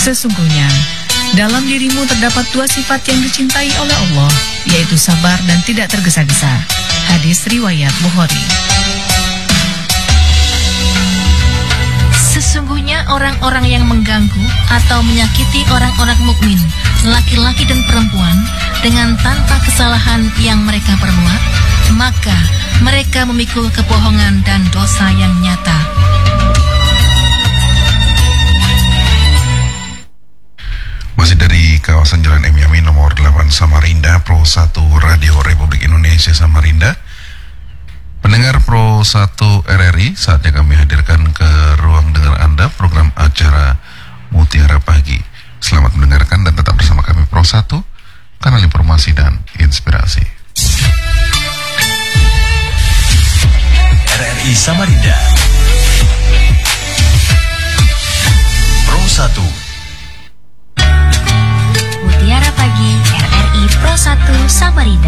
Sesungguhnya, dalam dirimu terdapat dua sifat yang dicintai oleh Allah, yaitu sabar dan tidak tergesa-gesa. Hadis riwayat Bukhari. Sesungguhnya orang-orang yang mengganggu atau menyakiti orang-orang mukmin, laki-laki dan perempuan, dengan tanpa kesalahan yang mereka perbuat, maka mereka memikul kebohongan dan dosa yang nyata. Masih dari kawasan Jalan M. Yamin nomor 8 Samarinda, Pro 1 Radio Republik Indonesia Samarinda. Pendengar Pro 1 RRI, saatnya kami hadirkan ke ruang dengar Anda program acara Mutiara Pagi. Selamat mendengarkan dan tetap bersama kami Pro 1, kanal informasi dan inspirasi. RRI Samarinda Pro 1. Mutiara Pagi RRI Pro 1 Samarinda.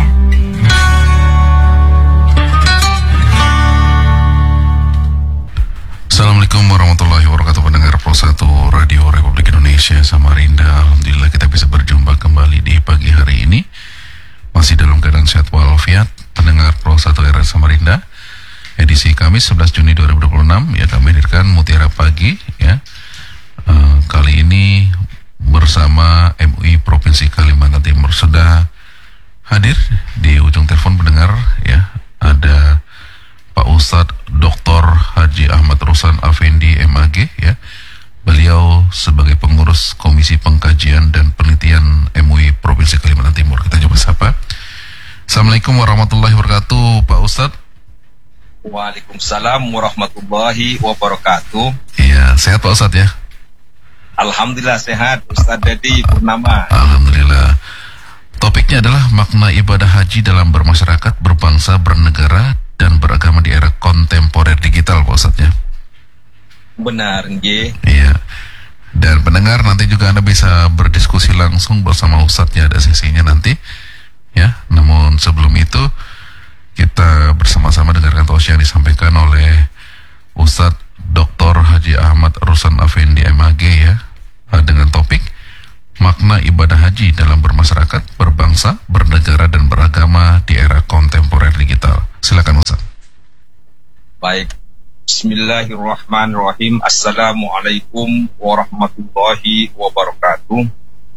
Assalamualaikum warahmatullahi wabarakatuh, pendengar Pro 1 Radio Republik Indonesia Samarinda. Alhamdulillah kita bisa berjumpa kembali di pagi hari ini, masih dalam keadaan sehat walafiat. Pendengar Pro 1 RRI Samarinda, edisi Kamis 11 Juni 2026, ya, kami hadirkan Mutiara Pagi, ya. Kali ini bersama MUI Provinsi Kalimantan Timur. Sudah hadir di ujung telepon pendengar, ya, ada Pak Ustadz Dr. Haji Ahmad Rusan Afendi MAG, ya. Beliau sebagai pengurus Komisi Pengkajian dan Penelitian MUI Provinsi Kalimantan Timur. Kita coba sapa. Assalamualaikum warahmatullahi wabarakatuh, Pak Ustadz. Waalaikumsalam warahmatullahi wabarakatuh. Iya, sehat Pak Ustadz, ya? Alhamdulillah sehat, Ustadz Dedi Purnama. Alhamdulillah. Topiknya adalah makna ibadah haji dalam bermasyarakat, berbangsa, bernegara, dan beragama di era kontemporer digital, Pak Ustadz, ya? Benar, nggih. Iya. Dan pendengar, nanti juga Anda bisa berdiskusi langsung bersama Ustadznya, ada sesinya nanti, ya. Namun sebelum itu, kita bersama-sama dengarkan tausiah yang disampaikan oleh Ustadz Dr. Haji Ahmad Rusan Afendi MAG, ya, dengan topik makna ibadah haji dalam bermasyarakat, berbangsa, bernegara, dan beragama di era kontemporer digital. Silakan Ustaz. Baik. Bismillahirrahmanirrahim. Assalamualaikum warahmatullahi wabarakatuh.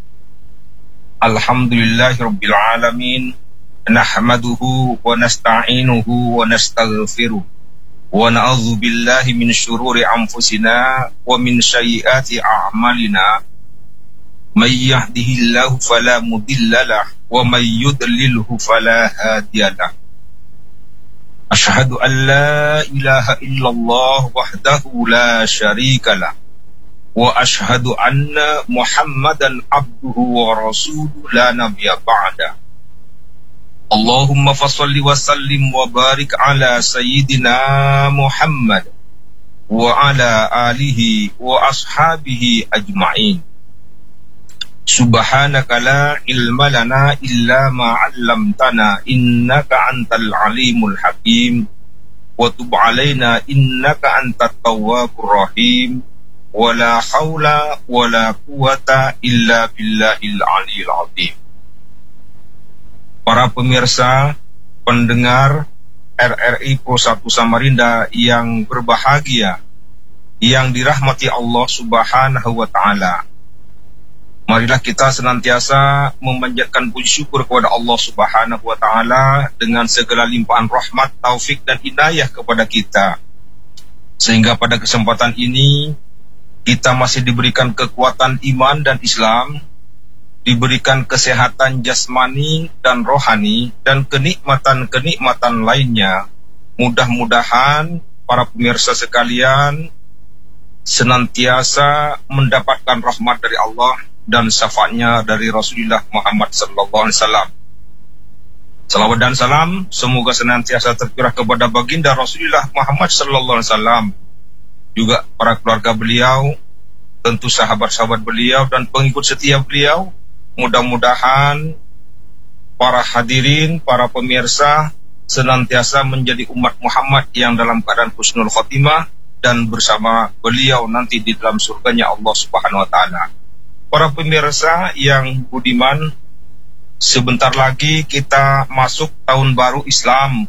Alhamdulillahirabbil alamin. Nahmaduhu wa nasta'inuhu wa nastaghfiruh. Wa na'udzu billahi min syururi anfusina wa min sayyiati a'malina. May yahdihillahu fala mudhillalah wa may yudlilhu fala hadiyalah. Asyhadu an la ilaha illallah wahdahu la syarikalah wa asyhadu anna Muhammadan abduhu wa rasuluhu la nabiyya ba'da. Allahumma fassalli wa sallim wa barik ala sayyidina Muhammad wa ala alihi wa ashabihi ajma'in. Subhanaka la ilma lana illa ma 'allamtana innaka antal alimul hakim wa tub 'alaina innaka antat tawwabur rahim wa la haula wa la quwata illa billahil aliyil azim. Para pemirsa, pendengar RRI Pro 1 Samarinda yang berbahagia, yang dirahmati Allah Subhanahu wa taala. Marilah kita senantiasa memanjatkan puji syukur kepada Allah Subhanahu wa taala dengan segala limpahan rahmat, taufik dan inayah kepada kita. Sehingga pada kesempatan ini kita masih diberikan kekuatan iman dan Islam, diberikan kesehatan jasmani dan rohani, dan kenikmatan-kenikmatan lainnya. Mudah-mudahan para pemirsa sekalian senantiasa mendapatkan rahmat dari Allah dan syafaatnya dari Rasulullah Muhammad sallallahu alaihi wasallam. Salawat dan salam semoga senantiasa tercurah kepada baginda Rasulullah Muhammad sallallahu alaihi wasallam, juga para keluarga beliau, tentu sahabat-sahabat beliau dan pengikut setia beliau. Mudah-mudahan para hadirin, para pemirsa senantiasa menjadi umat Muhammad yang dalam keadaan husnul khotimah dan bersama beliau nanti di dalam surganya Allah Subhanahu wa taala. Para pemirsa yang budiman, sebentar lagi kita masuk tahun baru Islam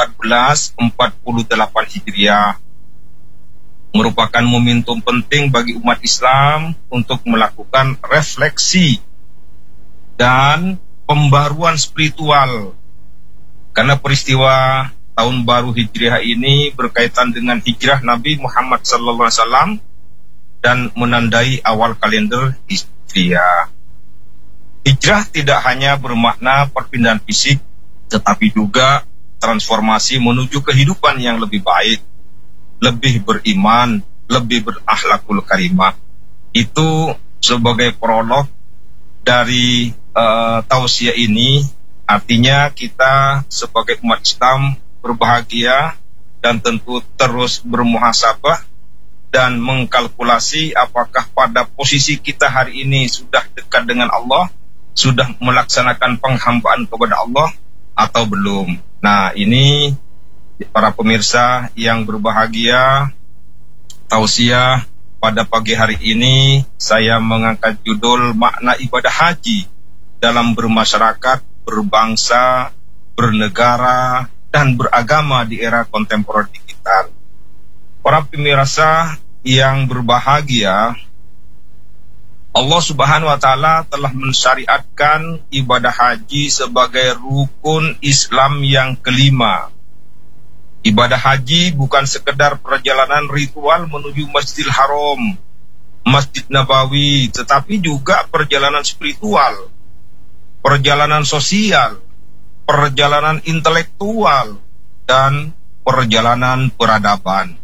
1448 Hijriah. Merupakan momentum penting bagi umat Islam untuk melakukan refleksi dan pembaruan spiritual. Karena peristiwa tahun baru Hijriah ini berkaitan dengan hijrah Nabi Muhammad SAW dan menandai awal kalender Hijriah. Hijrah tidak hanya bermakna perpindahan fisik, tetapi juga transformasi menuju kehidupan yang lebih baik, lebih beriman, lebih berakhlakul karimah. Itu sebagai prolog dari tausiah ini. Artinya kita sebagai umat Islam berbahagia dan tentu terus bermuhasabah dan mengkalkulasi apakah pada posisi kita hari ini sudah dekat dengan Allah, sudah melaksanakan penghambaan kepada Allah atau belum. Nah, ini para pemirsa yang berbahagia, tausiah pada pagi hari ini saya mengangkat judul makna ibadah haji dalam bermasyarakat, berbangsa, bernegara, dan beragama di era kontemporer digital. Para pemirsa yang berbahagia, Allah Subhanahu wa Ta'ala telah mensyariatkan ibadah haji sebagai rukun Islam yang kelima. Ibadah haji bukan sekedar perjalanan ritual menuju Masjidil Haram, Masjid Nabawi, tetapi juga perjalanan spiritual, perjalanan sosial, perjalanan intelektual, dan perjalanan peradaban.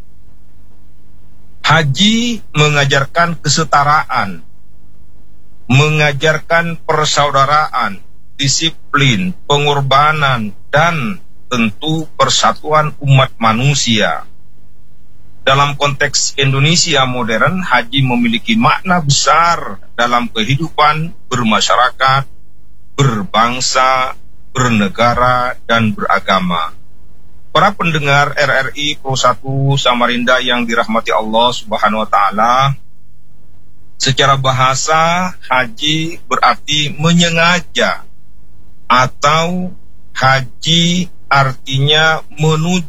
Haji mengajarkan kesetaraan, mengajarkan persaudaraan, disiplin, pengorbanan, dan tentu persatuan umat manusia. Dalam konteks Indonesia modern, haji memiliki makna besar dalam kehidupan bermasyarakat, berbangsa, bernegara, dan beragama. Para pendengar RRI Pro 1 Samarinda yang dirahmati Allah Subhanahu wa Ta'ala, secara bahasa haji berarti menyengaja, atau haji artinya menuju